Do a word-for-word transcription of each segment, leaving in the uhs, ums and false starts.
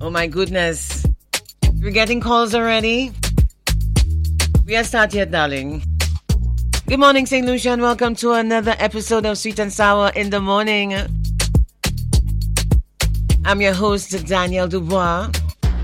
Oh my goodness. We're getting calls already. We are started yet, darling. Good morning, Saint Lucia, and welcome to another episode of Sweet and Sour in the Morning. I'm your host, Danielle Dubois.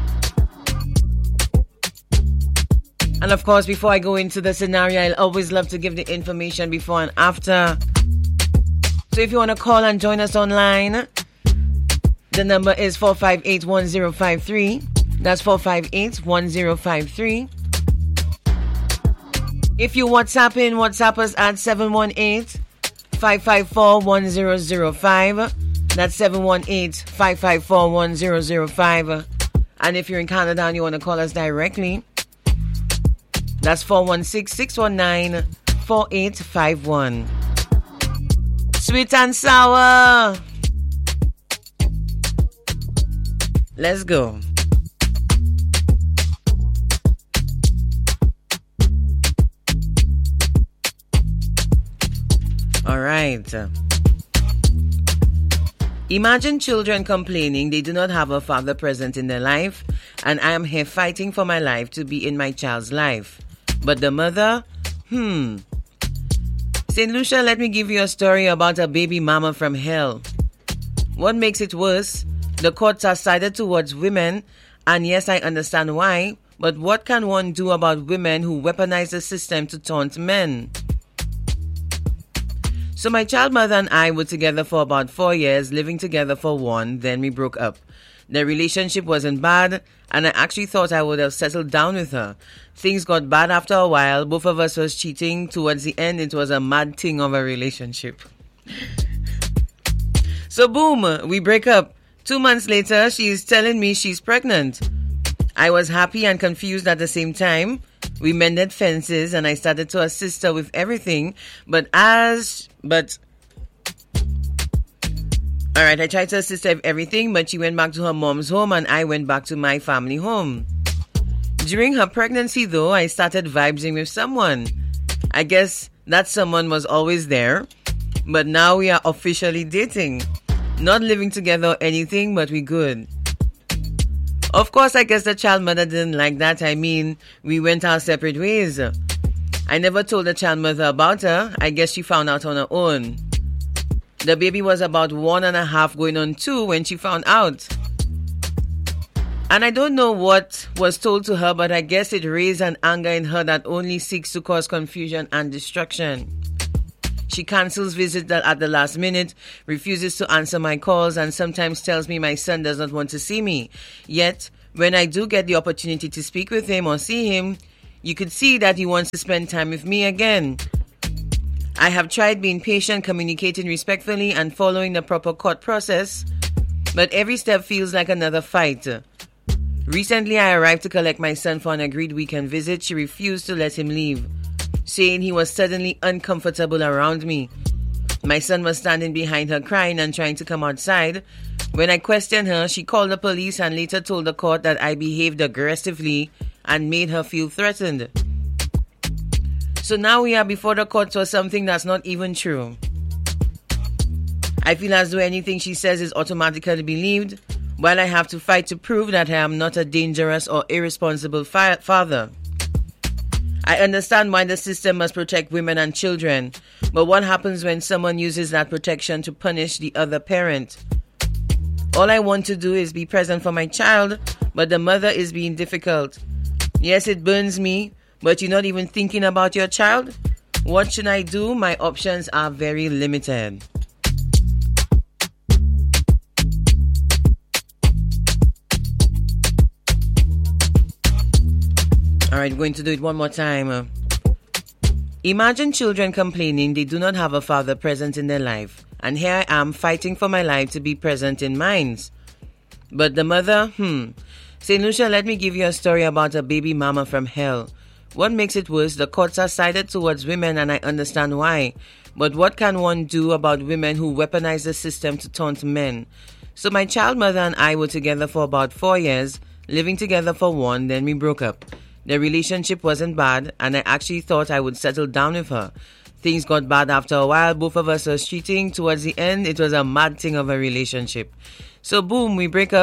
And of course, before I go into the scenario, I'll always love to give the information before and after. So if you want to call and join us online, the number is four five eight, one zero five three. That's four five eight, one zero five three. If you WhatsApp in, WhatsApp us at seven one eight, five five four, one zero zero five. That's seven one eight, five five four, one zero zero five. And if you're in Canada and you want to call us directly, that's four one six, six one nine, four eight five one. Sweet and sour. Let's go. All right. Imagine children complaining they do not have a father present in their life, and I am here fighting for my life to be in my child's life. But the mother? Hmm. Saint Lucia, let me give you a story about a baby mama from hell. What makes it worse? The courts are sided towards women, and yes, I understand why, but what can one do about women who weaponize the system to taunt men? So my child mother and I were together for about four years, living together for one, then we broke up. The relationship wasn't bad, and I actually thought I would have settled down with her. Things got bad after a while. Both of us was cheating. Towards the end, it was a mad thing of a relationship. So boom, we break up. Two months later, she is telling me she's pregnant. I was happy and confused at the same time. We mended fences and I started to assist her with everything. But as... But... Alright, I tried to assist her with everything, but she went back to her mom's home and I went back to my family home. During her pregnancy, though, I started vibing with someone. I guess that someone was always there. But now we are officially dating. Not living together or anything, but we good. Of course, I guess the child mother didn't like that. I mean, we went our separate ways. I never told the child mother about her. I guess she found out on her own. The baby was about one and a half going on two when she found out. And I don't know what was told to her, but I guess it raised an anger in her that only seeks to cause confusion and destruction. She cancels visits at the last minute, refuses to answer my calls, and sometimes tells me my son does not want to see me. Yet, when I do get the opportunity to speak with him or see him, you could see that he wants to spend time with me again. I have tried being patient, communicating respectfully, and following the proper court process, but every step feels like another fight. Recently, I arrived to collect my son for an agreed weekend visit. She refused to let him leave, saying he was suddenly uncomfortable around me. My son was standing behind her crying and trying to come outside. When I questioned her, she called the police and later told the court that I behaved aggressively and made her feel threatened. So now we are before the court for something that's not even true. I feel as though anything she says is automatically believed, while I have to fight to prove that I am not a dangerous or irresponsible fi- father. I understand why the system must protect women and children, but what happens when someone uses that protection to punish the other parent? All I want to do is be present for my child, but the mother is being difficult. Yes, it burns me, but you're not even thinking about your child? What should I do? My options are very limited. Alright, going to do it one more time. Imagine children complaining they do not have a father present in their life, and here I am fighting for my life to be present in mine. But the mother, hmm. Saint Lucia, let me give you a story about a baby mama from hell. What makes it worse? The courts are sided towards women, and I understand why. But what can one do about women who weaponize the system to taunt men? So my child mother and I were together for about four years, living together for one, then we broke up. The relationship wasn't bad, and I actually thought I would settle down with her. Things got bad after a while. Both of us were cheating. Towards the end, it was a mad thing of a relationship. So boom, we break up.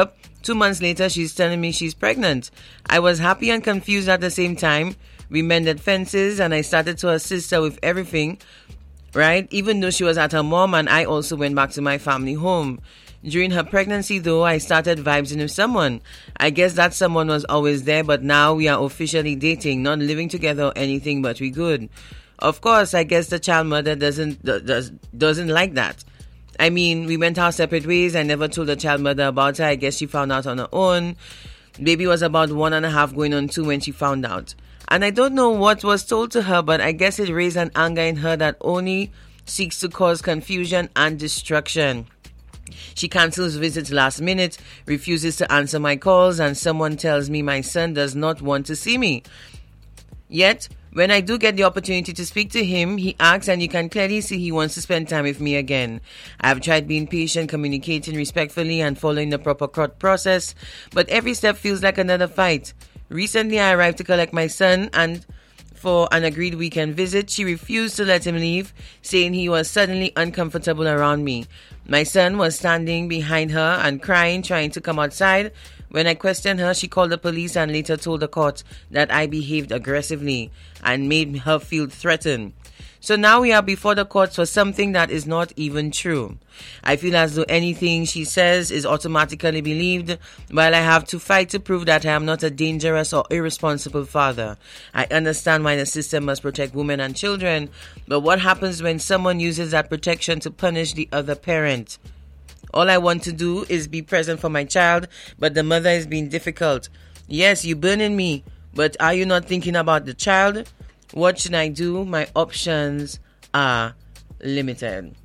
Two months later, she's telling me she's pregnant. I was happy and confused at the same time. We mended fences and I started to assist her with everything, right? Even though she was at her mom, and I also went back to my family home. During her pregnancy, though, I started vibing with someone. I guess that someone was always there, but now we are officially dating, not living together or anything, but we good. Of course, I guess the child mother doesn't does, doesn't like that. I mean, we went our separate ways. I never told the child mother about her. I guess she found out on her own. Baby was about one and a half going on two when she found out. And I don't know what was told to her, but I guess it raised an anger in her that only seeks to cause confusion and destruction. She cancels visits last minute, refuses to answer my calls, and someone tells me my son does not want to see me. Yet, when I do get the opportunity to speak to him, he asks, and you can clearly see he wants to spend time with me again. I have tried being patient, communicating respectfully, and following the proper court process, but every step feels like another fight. Recently, I arrived to collect my son, and for an agreed weekend visit, she refused to let him leave, saying he was suddenly uncomfortable around me. My son was standing behind her and crying, trying to come outside. When I questioned her, she called the police and later told the court that I behaved aggressively and made her feel threatened. So now we are before the courts for something that is not even true. I feel as though anything she says is automatically believed, while I have to fight to prove that I am not a dangerous or irresponsible father. I understand why the system must protect women and children, but what happens when someone uses that protection to punish the other parent? All I want to do is be present for my child, but the mother is being difficult. Yes, you burning me, but are you not thinking about the child? What should I do? My options are limited.